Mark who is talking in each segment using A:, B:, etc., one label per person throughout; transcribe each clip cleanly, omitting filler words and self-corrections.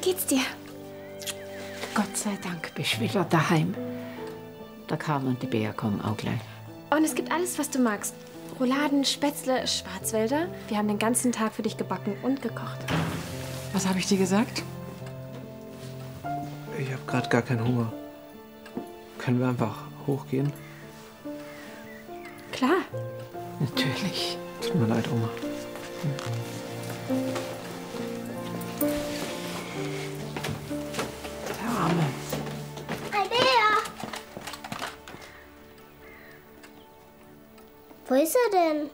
A: geht's dir?
B: Gott sei Dank bist du wieder daheim. Der Karl und die Bea kommen auch gleich.
A: Und es gibt alles, was du magst. Rouladen, Spätzle, Schwarzwälder. Wir haben den ganzen Tag für dich gebacken und gekocht.
C: Was habe ich dir gesagt?
D: Ich habe gerade gar keinen Hunger. Können wir einfach hochgehen?
A: Klar.
B: Natürlich.
D: Tut mir leid, Oma.
B: Der Arme.
E: Alea! Wo ist er denn?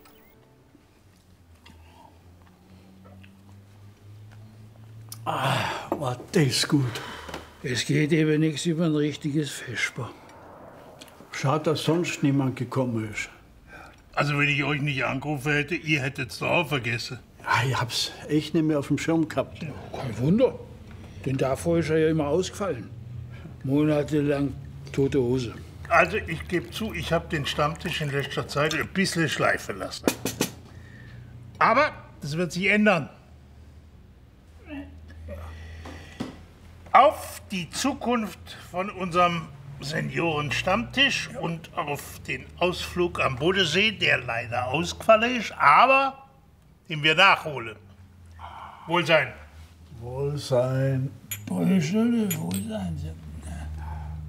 F: War das gut.
G: Es geht eben nichts über ein richtiges Vesper.
F: Schade, dass sonst niemand gekommen ist.
H: Also wenn ich euch nicht angerufen hätte, ihr hättet es doch auch vergessen.
F: Ja, ich hab's echt nicht mehr auf dem Schirm gehabt.
G: Kein Wunder, denn davor ist er ja immer ausgefallen. Monatelang tote Hose.
H: Also ich gebe zu, ich habe den Stammtisch in letzter Zeit ein bisschen schleifen lassen. Aber das wird sich ändern. Auf die Zukunft von unserem Senioren-Stammtisch und auf den Ausflug am Bodensee, der leider ausgefallen ist, aber den wir nachholen. Wohlsein.
F: Wohlsein.
G: Wohlsein.